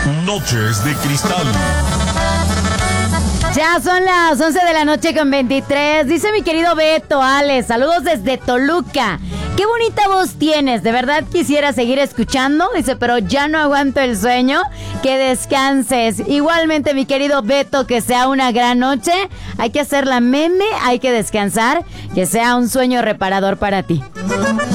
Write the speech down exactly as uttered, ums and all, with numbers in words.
Noches de Cristal. Ya son las once de la noche con veintitrés. Dice mi querido Beto, Alex, saludos desde Toluca. Qué bonita voz tienes, de verdad quisiera seguir escuchando. Dice, pero ya no aguanto el sueño. Que descanses. Igualmente, mi querido Beto, que sea una gran noche. Hay que hacer la meme, hay que descansar. Que sea un sueño reparador para ti.